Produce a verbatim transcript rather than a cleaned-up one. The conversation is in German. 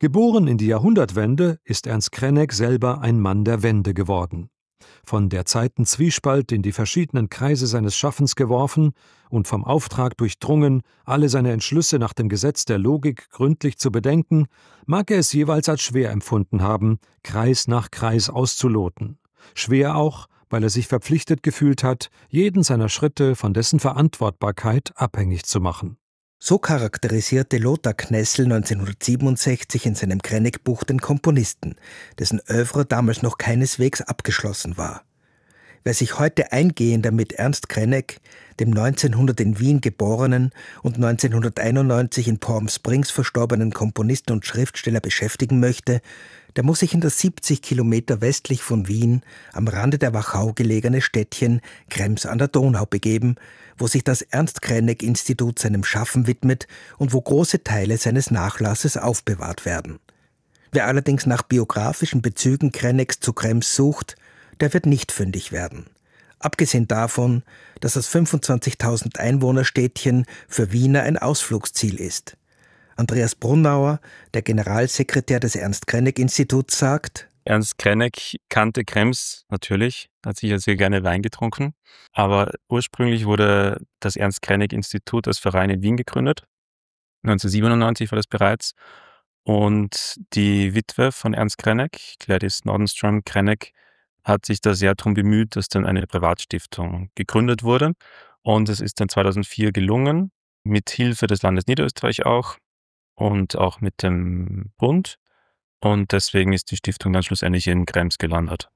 Geboren in die Jahrhundertwende ist Ernst Krenek selber ein Mann der Wende geworden. Von der Zeitenzwiespalt in die verschiedenen Kreise seines Schaffens geworfen und vom Auftrag durchdrungen, alle seine Entschlüsse nach dem Gesetz der Logik gründlich zu bedenken, mag er es jeweils als schwer empfunden haben, Kreis nach Kreis auszuloten. Schwer auch, weil er sich verpflichtet gefühlt hat, jeden seiner Schritte von dessen Verantwortbarkeit abhängig zu machen. So charakterisierte Lothar Knessel neunzehnhundertsiebenundsechzig in seinem Krenek-Buch den Komponisten, dessen Œuvre damals noch keineswegs abgeschlossen war. Wer sich heute eingehender mit Ernst Krenek, dem neunzehnhundert in Wien geborenen und neunzehnhunderteinundneunzig in Palm Springs verstorbenen Komponisten und Schriftsteller beschäftigen möchte, der muss sich in das siebzig Kilometer westlich von Wien am Rande der Wachau gelegene Städtchen Krems an der Donau begeben, wo sich das Ernst-Krenek-Institut seinem Schaffen widmet und wo große Teile seines Nachlasses aufbewahrt werden. Wer allerdings nach biografischen Bezügen Kreneks zu Krems sucht, der wird nicht fündig werden. Abgesehen davon, dass das fünfundzwanzigtausend Einwohnerstädtchen für Wiener ein Ausflugsziel ist. Andreas Brunauer, der Generalsekretär des Ernst-Krenek-Instituts, sagt: Ernst Krenek kannte Krems natürlich, hat sicher sehr gerne Wein getrunken, aber ursprünglich wurde das Ernst-Krenek-Institut als Verein in Wien gegründet. neunzehnhundertsiebenundneunzig war das bereits. Und die Witwe von Ernst Krenek, Gladys Nordenstrom Krenek, hat sich da sehr darum bemüht, dass dann eine Privatstiftung gegründet wurde. Und es ist dann zweitausendvier gelungen, mit Hilfe des Landes Niederösterreich auch und auch mit dem Bund. Und deswegen ist die Stiftung dann schlussendlich in Krems gelandet.